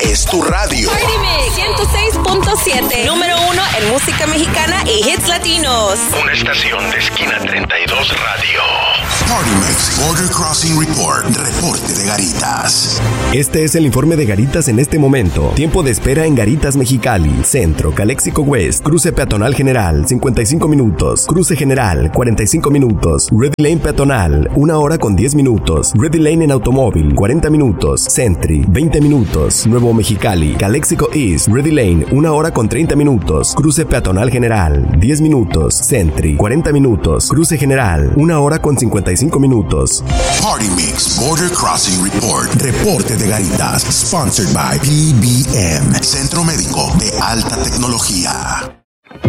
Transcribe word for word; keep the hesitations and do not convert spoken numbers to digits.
es tu radio. Party Mix ciento seis punto siete, número uno en música mexicana y hits latinos. Una estación de Esquina treinta y dos Radio. Party Mix Border Crossing Report. Reporte de Garitas. Este es el informe de Garitas en este momento. Tiempo de espera en Garitas Mexicali, Centro, Calexico West, Cruce Peatonal General, cincuenta y cinco minutos. Cruce General, cuarenta y cinco minutos. Ready Lane Peatonal, una hora con diez minutos. Ready Lane en automóvil, cuarenta minutos. Sentry, veinte minutos. Nuevo Mexicali, Calexico East, Ready Lane, una hora con treinta minutos. Cruce Peatonal General, diez minutos. Sentry, cuarenta minutos. Cruce General, una hora con cincuenta y cinco minutos. Party Mix Border Crossing Report. Reporte de Garitas. Sponsored by P B M, Centro Médico de Alta Tecnología.